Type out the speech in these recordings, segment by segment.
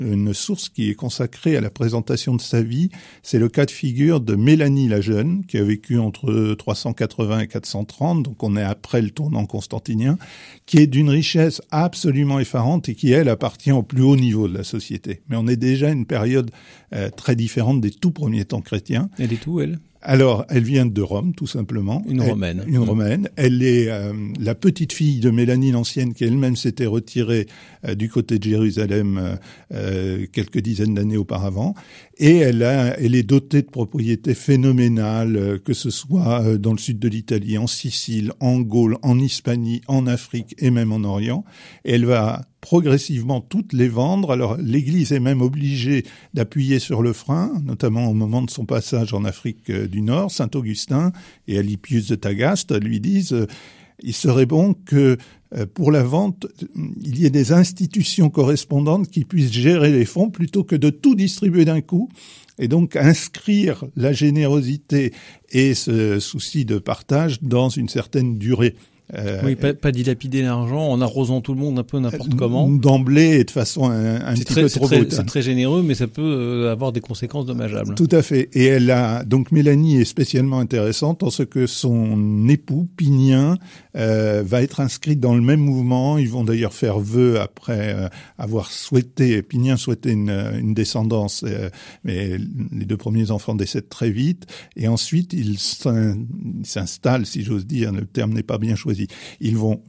une source qui est consacrée à la présentation de sa vie. C'est le cas de figure de Mélanie la Jeune, qui a vécu entre 380 et 430, donc on est après le tournant constantinien, qui est d'une richesse absolument effarante et qui, elle, appartient au plus haut niveau de la société. Mais on est déjà à une période très différente des tout premiers temps chrétiens. Elle est où, elle ? Alors, elle vient de Rome, tout simplement. Une Romaine. Une Romaine. Elle est la petite fille de Mélanie l'Ancienne, qui elle-même s'était retirée du côté de Jérusalem quelques dizaines d'années auparavant. Et elle est dotée de propriétés phénoménales, que ce soit dans le sud de l'Italie, en Sicile, en Gaule, en Hispanie, en Afrique et même en Orient. Et elle va progressivement toutes les vendre. Alors l'Église est même obligée d'appuyer sur le frein, notamment au moment de son passage en Afrique du Nord. Saint Augustin et Alypius de Tagaste lui disent il serait bon que pour la vente, il y ait des institutions correspondantes qui puissent gérer les fonds plutôt que de tout distribuer d'un coup. Et donc inscrire la générosité et ce souci de partage dans une certaine durée. Oui, pas dilapider l'argent en arrosant tout le monde un peu n'importe comment. D'emblée et de façon un petit peu trop brutale. C'est très généreux, mais ça peut avoir des conséquences dommageables. Tout à fait. Et donc Mélanie est spécialement intéressante en ce que son époux, Pinien, va être inscrit dans le même mouvement. Ils vont d'ailleurs faire vœu après avoir Pinien souhaitait une descendance, mais les deux premiers enfants décèdent très vite. Et ensuite, ils s'installent, si j'ose dire, le terme n'est pas bien choisi. Ils vont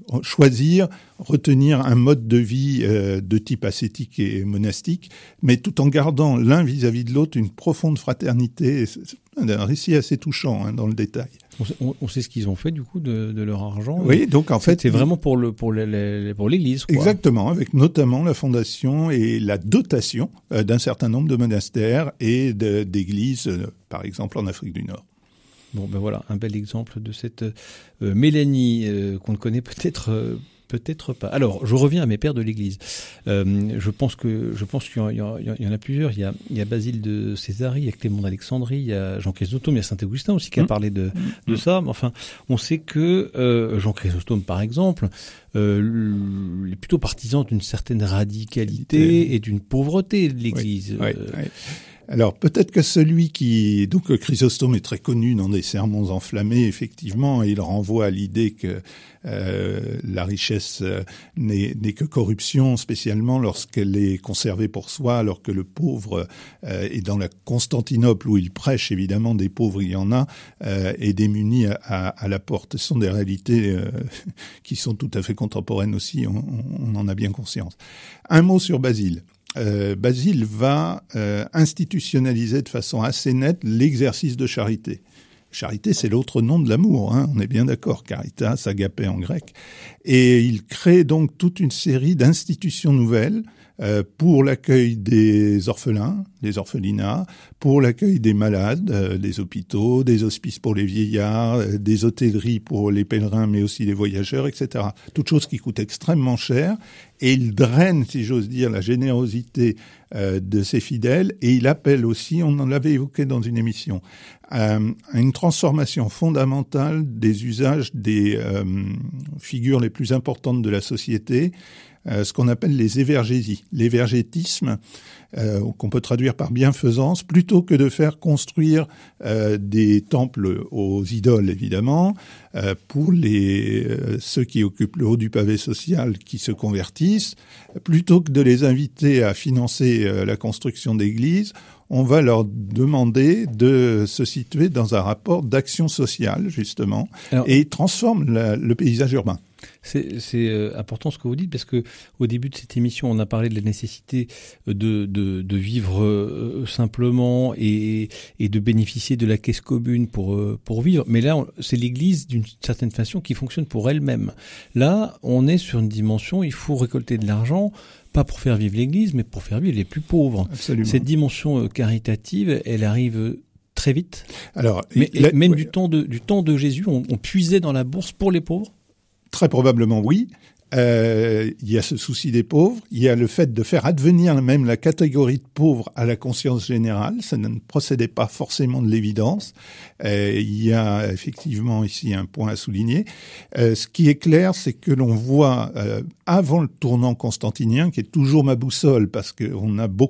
retenir un mode de vie de type ascétique et monastique, mais tout en gardant l'un vis-à-vis de l'autre une profonde fraternité. C'est un récit assez touchant dans le détail. On sait ce qu'ils ont fait du coup de leur argent. Oui, donc en fait, c'est vraiment pour l'Église, quoi. Exactement, avec notamment la fondation et la dotation d'un certain nombre de monastères et d'églises, par exemple en Afrique du Nord. Bon, ben voilà, un bel exemple de cette Mélanie qu'on ne connaît peut-être pas. Alors, je reviens à mes pères de l'Église. Je pense qu'il y en a plusieurs. Il y a Basile de Césarée, il y a Clément d'Alexandrie, il y a Jean Chrysostome, il y a Saint Augustin aussi qui a parlé de ça. Enfin, on sait que Jean Chrysostome, par exemple, est plutôt partisan d'une certaine radicalité et d'une pauvreté de l'Église. Oui. Alors peut-être que donc Chrysostome est très connu dans des sermons enflammés, effectivement, et il renvoie à l'idée que la richesse n'est que corruption, spécialement lorsqu'elle est conservée pour soi, alors que le pauvre est dans la Constantinople où il prêche, évidemment, des pauvres, il y en a, et démunis à la porte. Ce sont des réalités qui sont tout à fait contemporaines aussi, on en a bien conscience. Un mot sur Basile. Basile va institutionnaliser de façon assez nette l'exercice de charité. Charité, c'est l'autre nom de l'amour, on est bien d'accord, caritas, agapé en grec. Et il crée donc toute une série d'institutions nouvelles pour l'accueil des orphelins, des orphelinats, pour l'accueil des malades, des hôpitaux, des hospices pour les vieillards, des hôtelleries pour les pèlerins, mais aussi les voyageurs, etc. Toutes choses qui coûtent extrêmement cher. Et il draine, si j'ose dire, la générosité de ses fidèles. Et il appelle aussi, on en l'avait évoqué dans une émission, à une transformation fondamentale des usages des figures les plus importantes de la société, ce qu'on appelle les évergésies, l'évergétisme, qu'on peut traduire par bienfaisance, plutôt que de faire construire des temples aux idoles, évidemment, pour ceux qui occupent le haut du pavé social, qui se convertissent, plutôt que de les inviter à financer la construction d'églises, on va leur demander de se situer dans un rapport d'action sociale, justement, et transforme le paysage urbain. C'est important ce que vous dites, parce que au début de cette émission, on a parlé de la nécessité de vivre simplement et de bénéficier de la caisse commune pour vivre. Mais là, c'est l'Église d'une certaine façon qui fonctionne pour elle-même. Là, on est sur une dimension, il faut récolter de l'argent, pas pour faire vivre l'Église, mais pour faire vivre les plus pauvres. Absolument. Cette dimension caritative, elle arrive très vite. Alors, même du temps de Jésus, on puisait dans la bourse pour les pauvres. Très probablement oui. il y a ce souci des pauvres, il y a le fait de faire advenir même la catégorie de pauvres à la conscience générale, ça ne procédait pas forcément de l'évidence. Il y a effectivement ici un point à souligner. Ce qui est clair, c'est que l'on voit, avant le tournant constantinien, qui est toujours ma boussole, parce qu'on a beaucoup